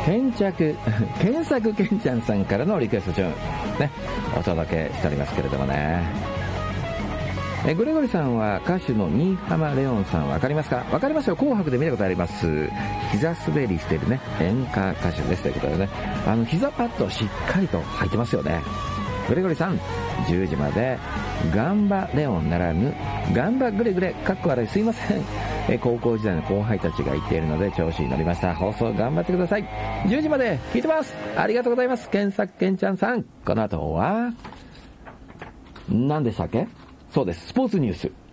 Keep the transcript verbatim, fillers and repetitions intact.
検着検索けんちゃんさんからのリクエストチューンねお届けしておりますけれどもね。えグレゴリさんは歌手の新浜レオンさんわかりますか？わかりますよ。紅白で見たことあります。膝滑りしてるね演歌歌手ですということでね、あの膝パッドしっかりと履いてますよね。グレゴリさんじゅうじまでガンバレオンならぬガンバグレグレかっこ笑いすいません。え高校時代の後輩たちが言っているので調子に乗りました。放送頑張ってください。じゅうじまで聞いてます。ありがとうございます。検索けんちゃんさん。この後は何でしたっけ？そうです、スポーツニュース。